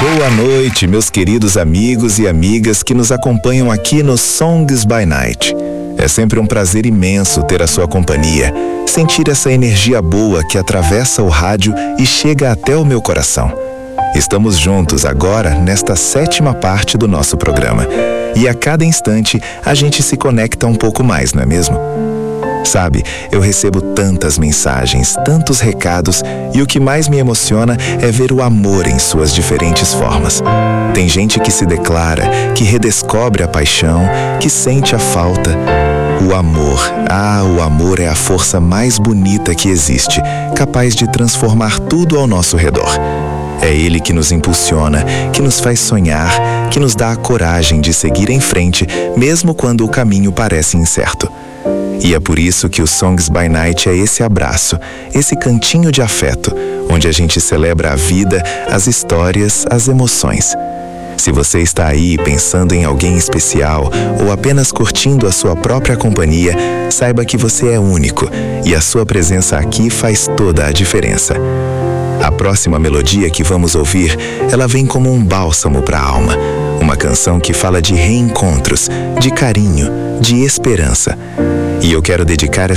Boa noite, meus queridos amigos e amigas que nos acompanham aqui no Songs by Night. É sempre um prazer imenso ter a sua companhia, sentir essa energia boa que atravessa o rádio e chega até o meu coração. Estamos juntos agora nesta 7ª parte do nosso programa. E a cada instante a gente se conecta um pouco mais, não é mesmo? Sabe, eu recebo tantas mensagens, tantos recados, e o que mais me emociona é ver o amor em suas diferentes formas. Tem gente que se declara, que redescobre a paixão, que sente a falta. O amor é a força mais bonita que existe, capaz de transformar tudo ao nosso redor. É ele que nos impulsiona, que nos faz sonhar, que nos dá a coragem de seguir em frente, mesmo quando o caminho parece incerto. E é por isso que o Songs by Night é esse abraço, esse cantinho de afeto, onde a gente celebra a vida, as histórias, as emoções. Se você está aí pensando em alguém especial ou apenas curtindo a sua própria companhia, saiba que você é único e a sua presença aqui faz toda a diferença. A próxima melodia que vamos ouvir, ela vem como um bálsamo para a alma. Uma canção que fala de reencontros, de carinho, de esperança. E eu quero dedicar